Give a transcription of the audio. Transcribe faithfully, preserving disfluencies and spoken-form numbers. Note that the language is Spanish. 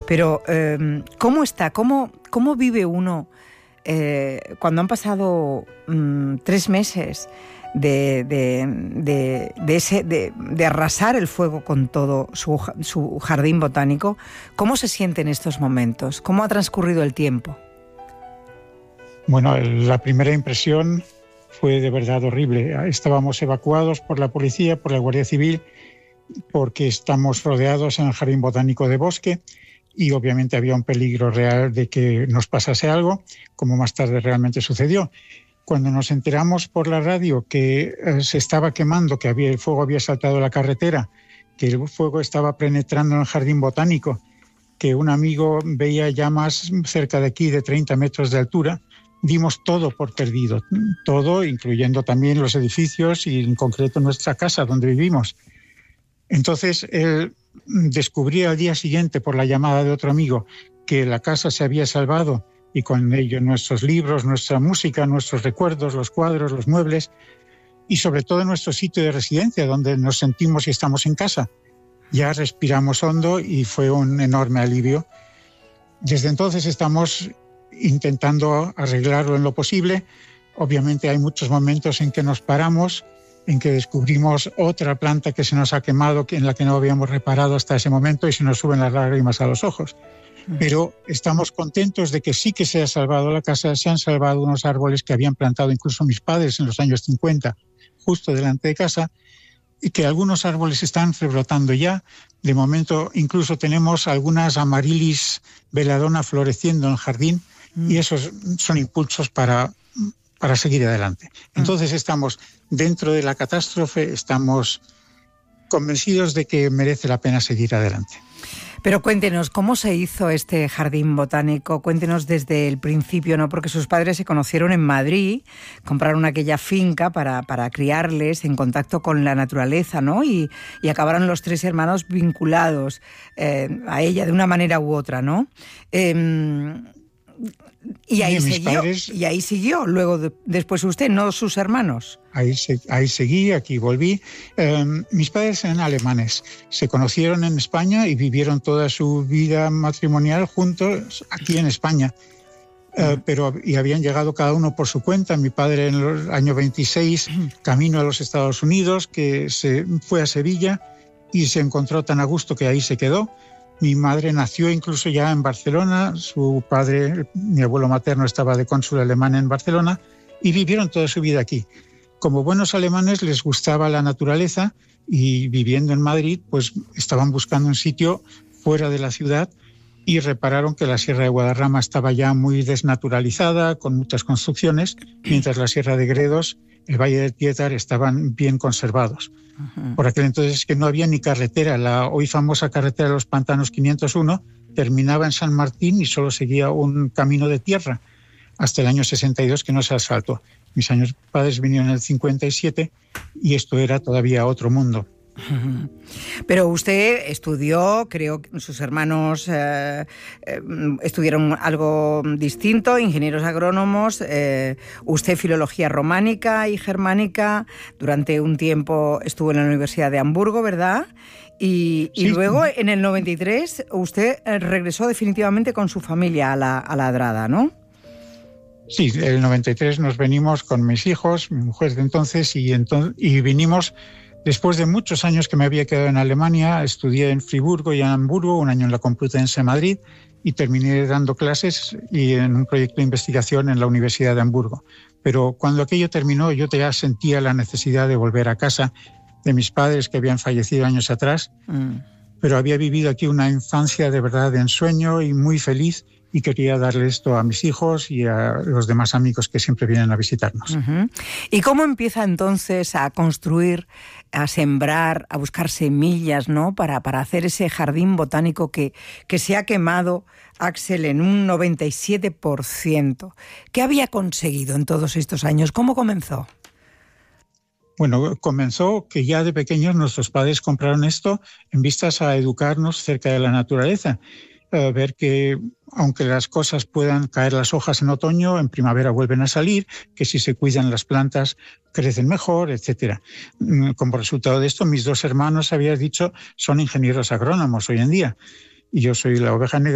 Pero, eh, ¿cómo está? ¿Cómo, cómo vive uno eh, cuando han pasado mm, tres meses de, de, de, de, ese, de, de arrasar el fuego con todo su, su jardín botánico? ¿Cómo se siente en estos momentos? ¿Cómo ha transcurrido el tiempo? Bueno, la primera impresión fue de verdad horrible. Estábamos evacuados por la policía, por la Guardia Civil, porque estamos rodeados en el Jardín Botánico de Bosque y obviamente había un peligro real de que nos pasase algo, como más tarde realmente sucedió. Cuando nos enteramos por la radio que eh, se estaba quemando, que había, el fuego había saltado la carretera, que el fuego estaba penetrando en el Jardín Botánico, que un amigo veía llamas cerca de aquí de treinta metros de altura, dimos todo por perdido, todo, incluyendo también los edificios y en concreto nuestra casa donde vivimos. Entonces, él descubría al día siguiente por la llamada de otro amigo que la casa se había salvado y con ello nuestros libros, nuestra música, nuestros recuerdos, los cuadros, los muebles y sobre todo nuestro sitio de residencia donde nos sentimos y estamos en casa. Ya respiramos hondo y fue un enorme alivio. Desde entonces estamos intentando arreglarlo en lo posible. Obviamente hay muchos momentos en que nos paramos, en que descubrimos otra planta que se nos ha quemado, en la que no habíamos reparado hasta ese momento y se nos suben las lágrimas a los ojos. Pero estamos contentos de que sí que se ha salvado la casa, se han salvado unos árboles que habían plantado incluso mis padres en los años cincuenta, justo delante de casa, y que algunos árboles están rebrotando ya. De momento incluso tenemos algunas amarilis veladona floreciendo en el jardín mm. y esos son impulsos para, para seguir adelante. Entonces estamos dentro de la catástrofe, estamos convencidos de que merece la pena seguir adelante. Pero cuéntenos, ¿cómo se hizo este jardín botánico? Cuéntenos desde el principio, ¿no? Porque sus padres se conocieron en Madrid, compraron aquella finca para, para criarles en contacto con la naturaleza, ¿no? Y, y acabaron los tres hermanos vinculados eh, a ella de una manera u otra, ¿no? Eh, y ahí sí, siguió, padres, y ahí siguió, luego de, después usted, no sus hermanos. Ahí, se, ahí seguí, aquí volví. Eh, mis padres eran alemanes, se conocieron en España y vivieron toda su vida matrimonial juntos aquí en España. Eh, uh-huh. pero, y habían llegado cada uno por su cuenta. Mi padre en el año veintiséis, uh-huh. camino a los Estados Unidos, que se fue a Sevilla y se encontró tan a gusto que ahí se quedó. Mi madre nació incluso ya en Barcelona, su padre, mi abuelo materno, estaba de cónsul alemán en Barcelona y vivieron toda su vida aquí. Como buenos alemanes les gustaba la naturaleza y viviendo en Madrid, pues estaban buscando un sitio fuera de la ciudad y repararon que la Sierra de Guadarrama estaba ya muy desnaturalizada, con muchas construcciones, mientras la Sierra de Gredos, el Valle del Piétar estaban bien conservados. Uh-huh. Por aquel entonces que no había ni carretera, la hoy famosa carretera de los Pantanos quinientos uno terminaba en San Martín y solo seguía un camino de tierra hasta el año sesenta y dos que no se asfaltó. Mis años padres vinieron en el cincuenta y siete y esto era todavía otro mundo. Pero usted estudió, creo que sus hermanos eh, eh, estudiaron algo distinto, ingenieros agrónomos, eh, usted filología románica y germánica, durante un tiempo estuvo en la Universidad de Hamburgo, ¿verdad? Y, y sí. Luego en el noventa y tres usted regresó definitivamente con su familia a la, a la Adrada, ¿no? Sí, en el noventa y tres nos venimos con mis hijos, mi mujer de entonces, y, entonces, y vinimos después de muchos años que me había quedado en Alemania. Estudié en Friburgo y en Hamburgo, un año en la Complutense de Madrid, y terminé dando clases y en un proyecto de investigación en la Universidad de Hamburgo. Pero cuando aquello terminó, yo ya sentía la necesidad de volver a casa de mis padres que habían fallecido años atrás, mm. pero había vivido aquí una infancia de verdad de ensueño y muy feliz, y quería darle esto a mis hijos y a los demás amigos que siempre vienen a visitarnos. Uh-huh. ¿Y cómo empieza entonces a construir, a sembrar, a buscar semillas, ¿no? para, para hacer ese jardín botánico que, que se ha quemado, Axel, en un noventa y siete por ciento? ¿Qué había conseguido en todos estos años? ¿Cómo comenzó? Bueno, comenzó que ya de pequeños nuestros padres compraron esto en vistas a educarnos cerca de la naturaleza. Uh, ver que aunque las cosas puedan caer las hojas en otoño, en primavera vuelven a salir, que si se cuidan las plantas crecen mejor, etcétera. Como resultado de esto, mis dos hermanos, habías dicho, son ingenieros agrónomos hoy en día. Y yo soy la oveja negra